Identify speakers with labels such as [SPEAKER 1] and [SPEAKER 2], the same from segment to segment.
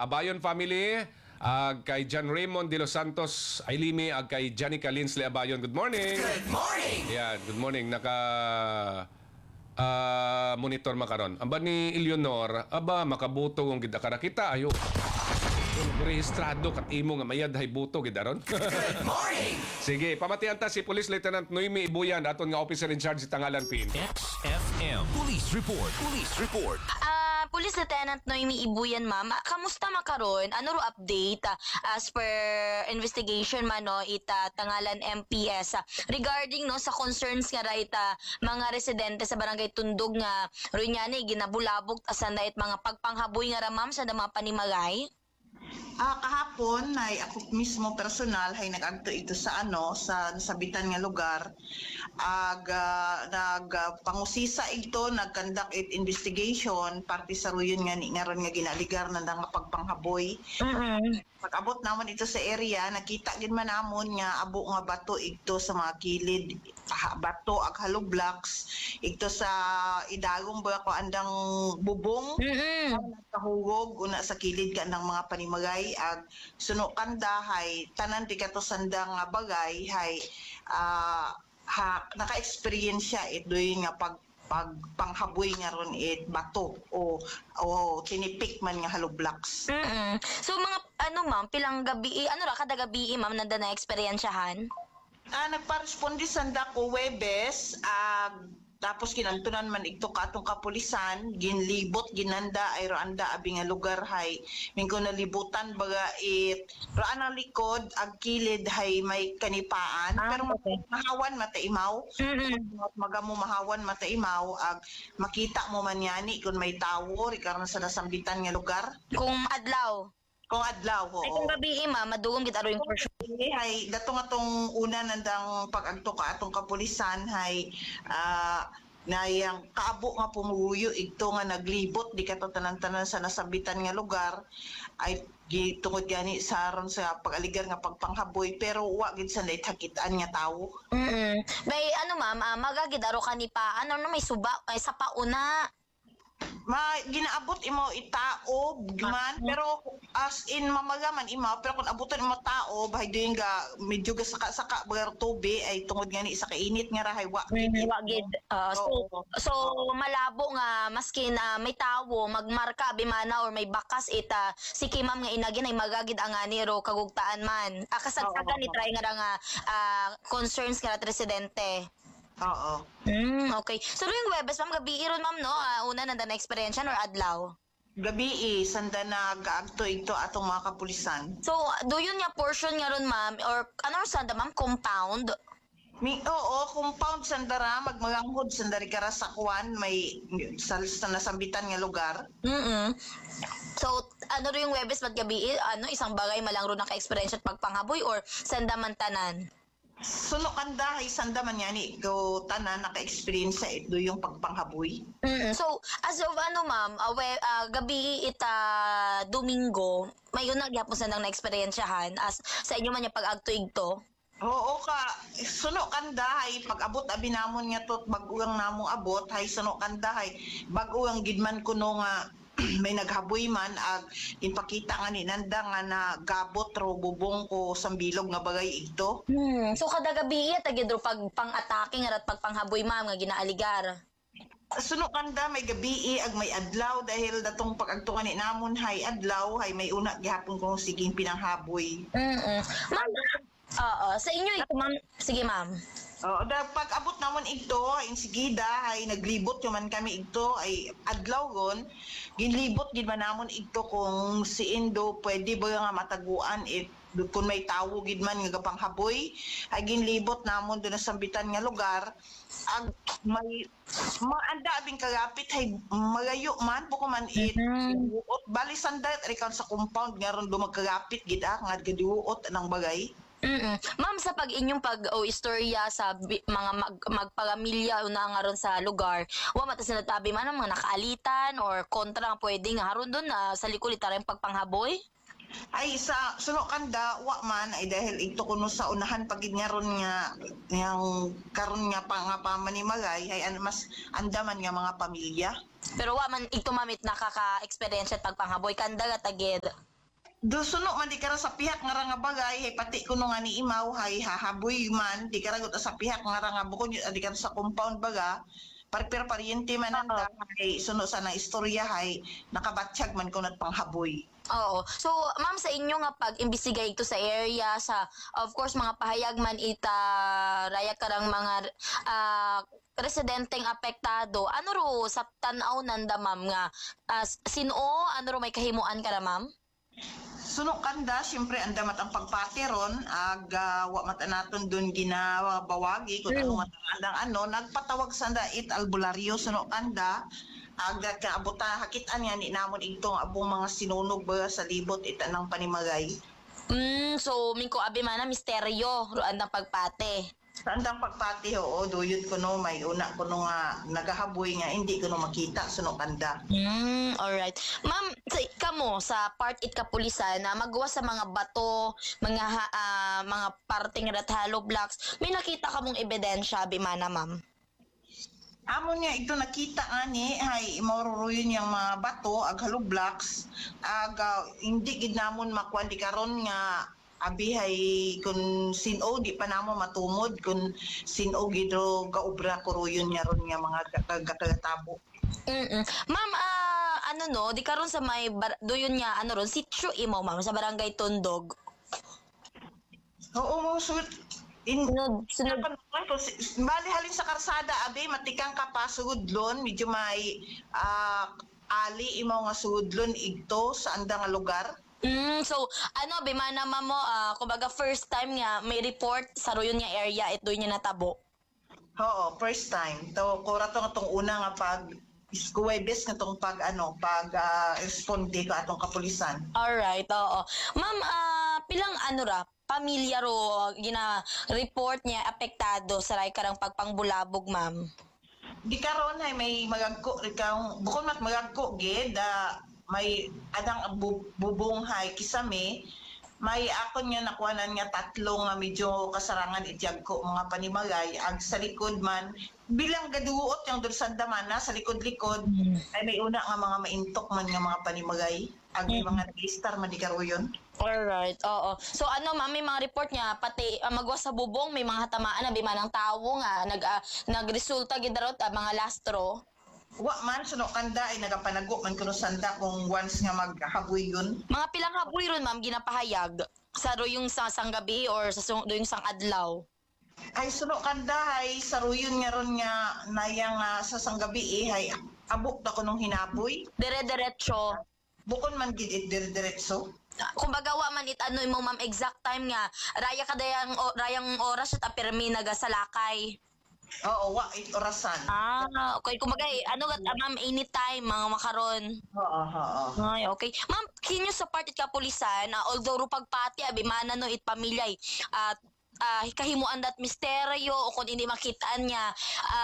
[SPEAKER 1] Abayon family, kay John Raymond de los Santos Ailimi, kay Janica Linsle Abayon. Good morning.
[SPEAKER 2] Good morning.
[SPEAKER 1] Yeah, good morning. Monitor makaron. Aba ni Eleonor, aba makabuto kung gidakara kita ayo. Rehistrado kat imo nga mayad hay buto gidaron.
[SPEAKER 2] Good morning.
[SPEAKER 1] Sige, pamatian ta si Police Lieutenant Noemi Ibuyan, aton nga officer in charge sa Tangalan PIN.
[SPEAKER 3] XFM Police Report. Police Report.
[SPEAKER 4] Police Lieutenant Noemi Ibuyan, ma'am. Kamusta makaron? Ano ro update as per investigation man no ita Tangalan MPS regarding no sa concerns nga right mga residente sa barangay Tundog nga runyani ginabulabog asan na mga pagpanghaboy nga ra ma'am sa mga panimagay?
[SPEAKER 5] Kahapon ay ako mismo personal ay nag-adto ito sa sa nasabitan nga lugar pangusisa ito nag-conduct it investigation parte sa ruyon nga ngaron nga ginaligar na nga pagpanghaboy. Pag-abot naman ito sa area nakita gid man namon nga abo nga bato ito sa mga kilid bato ag hollow blocks ito sa idagong ba ko andang bubong nagkahugog una sa kilid ka ng mga panimagay ag suno kanda hay tanan di kato sandang nga bagay hay naka-experience siya doy nga panghaboy nga ron bato o tinipik man nga hollow blocks.
[SPEAKER 4] So mga ma'am pilang gabi kada gabi ma'am nanda na eksperyensyahan?
[SPEAKER 5] Nagpa-responde sanda ko Webes tapos kinantunan man ito katong kapulisan ginlibot ginanda ay roanda abi nga lugar hay mingko nalibutan baga roan ang likod ag kilid hay may kanipaan pero
[SPEAKER 4] okay.
[SPEAKER 5] mahawan mataimaw magamo mahawan mataimaw ag makita mo man yani kung may tawo rikarna sa nasambitan nga lugar
[SPEAKER 4] Kung adlaw
[SPEAKER 5] oo.
[SPEAKER 4] Ay kung gabi ma'am madugom gid aro yung for sure.
[SPEAKER 5] Hay datong atong una nandang pag-agto ka atong kapulisan hay na yang kaabo nga pumuyo ito nga naglibot di kato tanan-tanan sa nasabitan nga lugar ay tungod gani sa aron sa pag-aligar nga pagpanghaboy pero wa gid sa hakitaan nga tawo.
[SPEAKER 4] Bay ma'am magagid aro kanipa may suba ay sa pauna.
[SPEAKER 5] Ginaabot imo itao man pero as in mamagaman imo pero kung abutan imo tao bahay doing ga medyo ga saka bagar tubi ay tungod gani sa kainit nga rahay wa
[SPEAKER 4] gid so malabo nga maski na may tawo magmarka bimana or may bakas ita si ma'am nga inagin ay magagid ang ani ro kagugtaan man kasagsagan ni try nga concerns nga residente.
[SPEAKER 5] Oo.
[SPEAKER 4] Okay. So yung Webes ma'am gabi iron ma'am no una nanda na experience or adlaw?
[SPEAKER 5] Gabi sanda nag-aagto ito atong mga kapulisan.
[SPEAKER 4] So do yun nga portion nga ron ma'am or sanda ma'am compound?
[SPEAKER 5] Compound sandara magmaganghod sandari kara sa kwan may sa nasambitan nga lugar.
[SPEAKER 4] So rin yung Webes pag gabi isang bagay malang ro naka-experience at pagpanghaboy or sanda man tanan?
[SPEAKER 5] Suno kanda ay sanda man yani go tanan naka-experience sa ito yung pagpanghaboy.
[SPEAKER 4] So as of ma'am gabi ita Domingo may yun nagyapon sa nang na-experiensyahan as sa inyo man yung pag-agtuig to?
[SPEAKER 5] Oo suno kanda ay pag-abot abi namon nga tot bag-uang namong abot hay suno kanda hay bag-uang gidman kuno nga may naghaboy man ag ipakita nga ni nanda nga na gabot ro bubong ko sambilog nga bagay ito.
[SPEAKER 4] So kada gabi tagid ro pag pang-atake nga at pagpanghaboy ma'am nga ginaaligar.
[SPEAKER 5] Suno kanda may gabi ag may adlaw dahil datong pag-agtungan ni namon hay adlaw hay may una gihapon kung siging pinanghaboy.
[SPEAKER 4] Ma'am, sa inyo ito ma'am. Sige ma'am.
[SPEAKER 5] Pag abot namon ito ay sigida ay naglibot man kami ito ay adlaw gon ginlibot gid man namon ito kung si Indo pwede ba nga mataguan kung may tawo gid man nga panghaboy ay ginlibot namon do na sambitan nga lugar ag may maanda abing kagapit hay magayo man buko man uot bali sandat rekan sa compound nga ron dumagkagapit gid nga gadiuot nang bagay.
[SPEAKER 4] Ma'am, sa inyong istorya sa mga magpamilya una nga ron sa lugar, wa mata sinatabi man ang mga nakaalitan or kontra nga pwede nga haron doon sa likod ita yung pagpanghaboy?
[SPEAKER 5] Ay sa suno kanda wa man ay dahil ito kuno sa unahan pagid nga ron nga yang karon nga pamanimagay ay mas andaman nga mga pamilya.
[SPEAKER 4] Pero wa man ito mamit nakaka-experience at pagpanghaboy kanda tagid.
[SPEAKER 5] Dusuno man di kara sa pihak nga ra nga bagay hay pati kuno nga ni imaw hay hahaboy man di kara gud sa pihak nga ra nga bukod di kara sa compound baga parper pariente man anda hay suno sa na istorya hay nakabatsyag man kuno panghaboy.
[SPEAKER 4] Oo. So, ma'am, sa inyo nga pag-imbestigate ito sa area, sa, of course, mga pahayag man ita, raya karang mga residenteng apektado, ano ro sa tanaw nanda, ma'am, nga, sino, ano ro may kahimuan ka na, ma'am?
[SPEAKER 5] Suno kanda syempre anda matang pagpati ron ag wa mata naton dun ginawa bawagi kun ano matandang ano nagpatawag sa dait albularyo suno kanda ag kaabuta hakitan nga ni namon igtong abong mga sinunog ba sa libot itanang panimagay.
[SPEAKER 4] So, mingko abi man na misteryo, roan ng pagpate.
[SPEAKER 5] Sa andang pagpati oo duyod ko no may una ko no nga nagahaboy nga hindi ko no makita suno kanda.
[SPEAKER 4] Alright. Ma'am, kamo sa part it kapulisan na magawa sa mga bato, mga parting rat hollow blocks, may nakita ka mong ebidensya bimana, ma'am?
[SPEAKER 5] Amon nga ito nakita ani hay maruruyon yung mga bato ag hollow blocks ag hindi gid namon makuan di karon nga abi hay kun sino di pa namo matumod kun sino gidro gaobra kuruyon nya ron nga mga kagatabo.
[SPEAKER 4] Ma'am, ano no, di karon sa may doyon niya ano ron sitio imo, ma'am, sa barangay Tundog.
[SPEAKER 5] Oo mo sud
[SPEAKER 4] Sunod.
[SPEAKER 5] bali halin sa karsada abi matikang ka pa sugudlon medyo may ali imo nga sugudlon igto sa andang nga lugar.
[SPEAKER 4] So, ano, bimana mo, kumbaga first time nga may report sa royon nga area, ito niya natabo.
[SPEAKER 5] Oo, first time. To kura to nga tong una nga pag Iskuwebes nga tong pag responde ko atong kapulisan.
[SPEAKER 4] Alright, oo. Ma'am, pilang ano ra, pamilya ro gina-report niya apektado sa ray karang pagpangbulabog, ma'am?
[SPEAKER 5] Di karon ay may magagko ikaw bukod mat magagko gid may adang bubong hay kisame may akon nga nakuhanan nga tatlo nga medyo kasarangan ityag ko mga panimagay ag sa likod man bilang gaduot yung dulsanda man na sa likod-likod ay may una nga mga maintok man nga mga panimagay ag may mga nag-star man di karoyon.
[SPEAKER 4] Alright, oo. So ano, ma'am, may mga report niya pati magwa sa bubong may mga hatamaan na bimanang tawo nga nagresulta gid darot mga lastro.
[SPEAKER 5] Wa man suno kanda ay nagapanago man kuno sanda kung once nga maghaboy yun.
[SPEAKER 4] Mga pilang haboy ron, ma'am, ginapahayag sa royong sa sanggabi or sa doyong sang adlaw.
[SPEAKER 5] Ay suno kanda ay saruyon nga ron nga nayang sa sanggabi ay abok na ko nung hinaboy.
[SPEAKER 4] Dire-diretso.
[SPEAKER 5] Bukon man gid diretso.
[SPEAKER 4] Kumbaga wa man it ano mo, ma'am, exact time nga raya kadayang rayang oras at apirmi nagasalakay.
[SPEAKER 5] Oo, wa it orasan.
[SPEAKER 4] Okay. Kumbaga, ano ma'am, anytime, mga makaron.
[SPEAKER 5] Oo.
[SPEAKER 4] Ay, okay. Ma'am, kinyo sa partit kapulisan, although ro pagpati, abimana no, it pamilyay, at kahimuan dat misteryo, o kung hindi makitaan niya,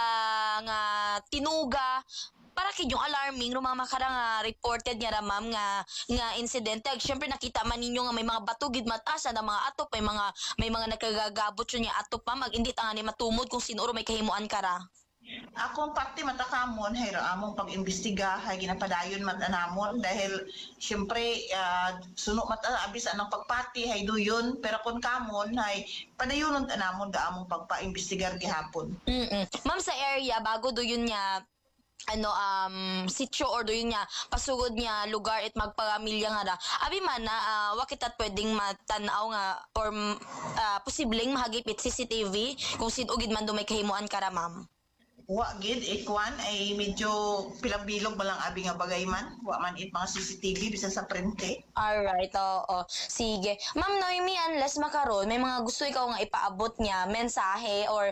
[SPEAKER 4] nga tinuga, para kinyong alarming ro mga makarang reported niya ra, ma'am, nga insidente. Syempre nakita man ninyo nga may mga bato gid mataas na mga atop, may mga nagkagagabot yun niya atop, ma'am, hindi tanga ni matumod kung sino ro may kahimuan kara.
[SPEAKER 5] Akong parte matakamon hay among pag-imbestiga hay ginapadayon man anamon dahil syempre suno mata abis anang pagpati hay duyon pero kun kamon hay padayonon anamon da among pagpa-imbestigar gihapon.
[SPEAKER 4] Ma'am, sa area bago doon niya sitio or doon niya pasugod niya lugar at magpamilya nga ra abi man na wakitat pwedeng matanaw nga or posibleng mahagipit CCTV kung sino gid man do may kahimuan kara, ma'am.
[SPEAKER 5] Wa gid ikwan ay medyo pilabilog malang abi nga bagay man wa man it mga CCTV bisan sa prente.
[SPEAKER 4] Alright, oo. Sige. Ma'am Noemi, unless makaron, may mga gusto ikaw nga ipaabot niya, mensahe or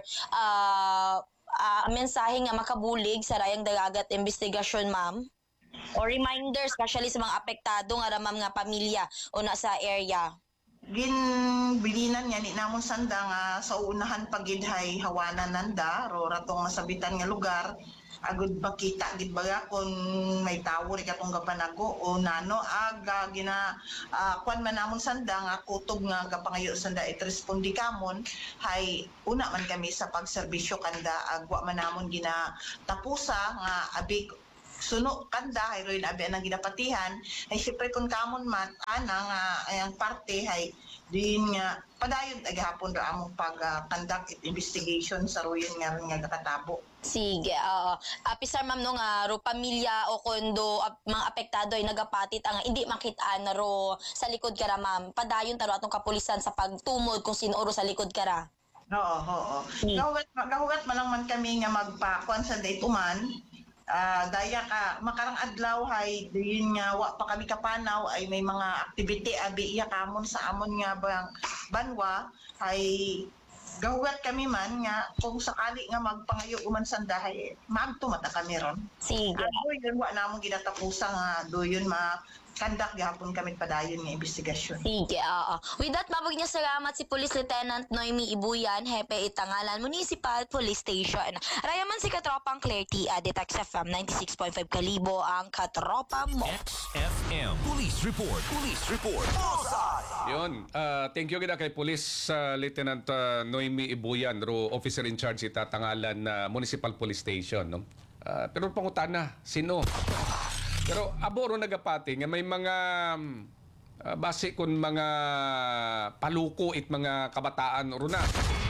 [SPEAKER 4] mensahe nga makabulig sa rayang dagagat investigasyon, ma'am? Or reminder, especially sa mga apektado nga ramam nga pamilya o nasa area?
[SPEAKER 5] Ginbilinan nga ni namon sanda nga sa unahan pagid hay hawanan nanda ro ratong masabitan nga lugar agud makita gid baga kung may tawo ri katong gapanago o nano aga kwan man namon sanda nga kutob nga gapangayo sanda respondi kamon hay una man kami sa pagserbisyo kanda agwa man namon gina tapusa nga abi suno kanda hay roy abi ang ginapatihan ay siyempre kung kamon man ana nga ang parte hay din nga padayon agahapon ra among conduct investigation sa royon nga kakatabo.
[SPEAKER 4] Sige, oo. Pisar ma'am no nga ro pamilya o kondo mga apektado ay nagapatit ang hindi makitaan na ro sa likod kara ma'am. Padayon taro atong kapulisan sa pagtumod kung sino ro sa likod kara.
[SPEAKER 5] Oo. Gahugat man lang man kami nga magpakuan sa daytuman. Daya ka makarang adlaw hay diyon nga wa pa kami kapanaw ay may mga activity abi iya kamon sa amon nga banwa ay gahugat kami man nga kung sakali nga magpangayo uman sandahay maadto mata kami ron.
[SPEAKER 4] Sige.
[SPEAKER 5] Yun wa namon ginatapusa nga doyon kandak gihapon kami padayon nga investigasyon.
[SPEAKER 4] Sige, oo. With that, mabag niya salamat si Police Lieutenant Noemi Ibuyan, Hepe Itangalan, Municipal Police Station. Rayaman si Katropang Claire T. Detex FM 96.5 kalibo ang katropa mo.
[SPEAKER 3] XFM Police Report. Police Report.
[SPEAKER 1] Yun. Thank you gina kay Police Lieutenant Noemi Ibuyan, ro officer in charge ita Tangalan Municipal Police Station. No? Pero pangutana, sino? Pero aboro nagapati nga may mga base kun mga paluko it mga kabataan ro na.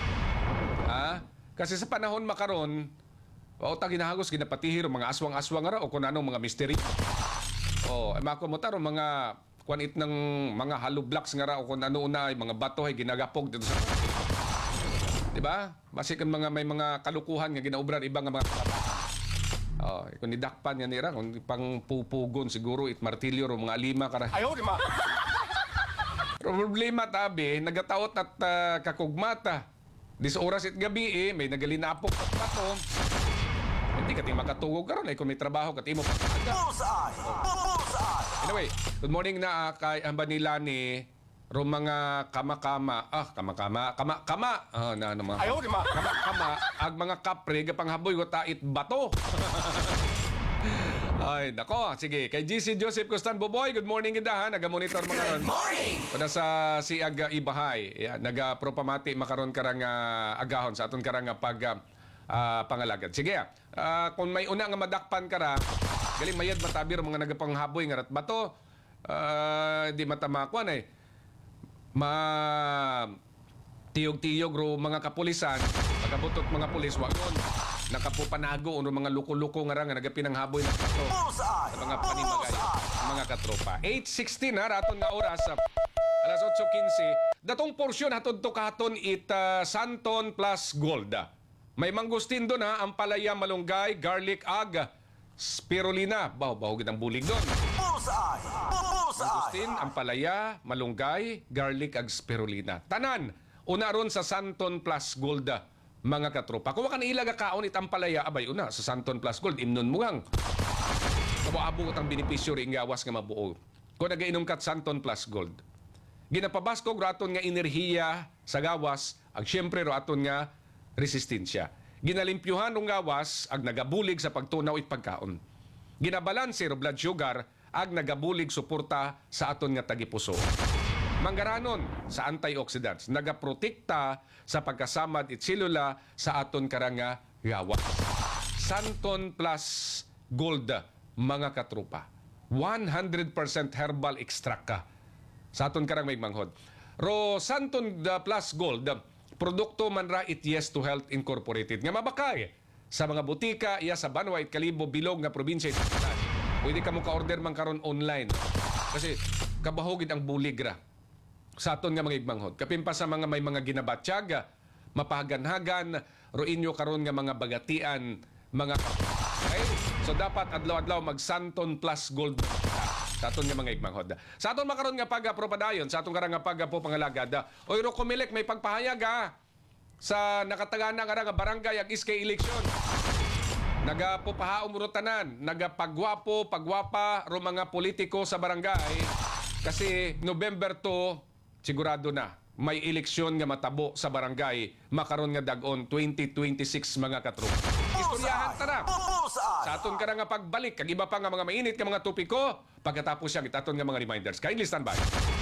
[SPEAKER 1] Kasi sa panahon makaron, ta ginahagos ginapatihir mga aswang-aswang ra o kun anong mga mystery. Makumutaro mga kuanit ng mga hollow blocks nga ra o kun ano una ay mga bato ay ginagapog dito sa. Di ba? Base kan mga may mga kalukuhan nga ginaubran ibang mga kabataan. Kung nidakpan nga nira, kung pang pupugon siguro it martilyo o mga lima kara. Ayaw, di ma! Problema tabi, nagataot at kakugmata. Dis oras it gabi may nagalinapok at bato. Hindi ka ting makatugog karon kung may trabaho kat imo pa. Anyway, good morning na kay Ambanila ni ro mga kama-kama. Ayaw, di ma! Kama-kama, ag mga kapre, gapanghaboy, watait bato. Ay, nako. Sige, kay GC Joseph Costan Boboy, good morning gida ha. Naga-monitor mga ron.
[SPEAKER 2] Morning!
[SPEAKER 1] Pada sa si Aga Ibahay, naga-propamati makaron karang agahon sa aton karang pangalagad. Sige, kung may una nga madakpan kara, galing mayad matabir mga nagapanghaboy nga rat bato, di matamakwan tiyog-tiyog ro mga kapulisan, pagkabutot mga pulis, wag nun. Nakapupanago o mga luko-luko nga nga nagapinanghaboy ng bato sa mga panimagay, mga katropa. 8:16 raton nga oras, alas 8:15. Datong porsyon hatod to katon Santon plus Gold. May mangustin doon ang palaya, malunggay, garlic, spirulina. Baho-baho gitang bulig doon. Mangustin, ampalaya, malunggay, garlic, spirulina. Tanan, una ron sa Santon Plus Gold, mga katropa. Kung kan ilaga kaon itang palaya, abay una, sa Santon Plus Gold, imnon mo ngang. Kabuabot ang benepisyo rin gawas nga mabuo. Kung nagainom kat Santon Plus Gold. Ginapabasko, raton nga enerhiya sa gawas, ag syempre raton nga resistensya. Ginalimpyuhan ng gawas, ag nagabulig sa pagtunaw it pagkaon. Ginabalanse ro blood sugar, ag nagabulig suporta sa aton nga tagipuso. Manggaranon sa antioxidants, nagaprotekta sa pagkasamad it selula sa aton karanga gawas. Santon Plus Gold, mga katropa. 100% herbal extract ka sa aton karang may manghod. Ro Santon Plus Gold, produkto man ra it Yes to Health Incorporated. Nga mabakay sa mga butika, iya sa Banwa, Kalibo, Bilog nga probinsya. Pwede ka mo ka-order man karon online. Kasi kabahogid ang bulig ra sa aton nga mga igmanghod. Kapimpa sa mga may mga ginabatyaga, mapahagan-hagan, ro inyo karon nga mga bagatian, mga okay? So dapat adlaw-adlaw mag Santon Plus Gold sa aton nga mga igmanghod. Sa aton makaron nga pagapropadayon, sa aton karang nga pagapo pangalagad. Oy ro Comelec may pagpahayag sa nakatagana nga barangay ag iskay eleksyon. Nagapupahaom ro tanan, nagapagwapo, pagwapa ro mga politiko sa barangay kasi November 2 sigurado na may eleksyon nga matabo sa barangay makaron nga dag-on 2026 mga katropa. Istoryahan ta na. Sa aton ka nga pagbalik kag iba pa nga mga mainit nga mga topiko pagkatapos siya itaton nga mga reminders. Kindly stand by.